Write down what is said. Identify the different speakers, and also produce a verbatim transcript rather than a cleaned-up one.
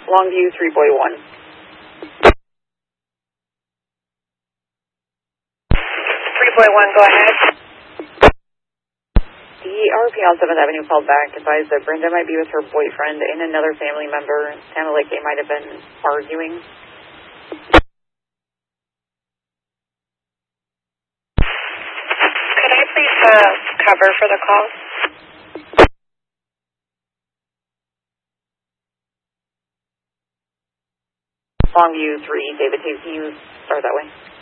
Speaker 1: Longview three boy one.
Speaker 2: three boy one, go ahead.
Speaker 1: The R P on seventh Avenue called back, advised that Brenda might be with her boyfriend and another family member. Sounded like they might have been arguing.
Speaker 2: Could I please uh, cover for the call?
Speaker 1: Longview three, David Hayes, can you start that way?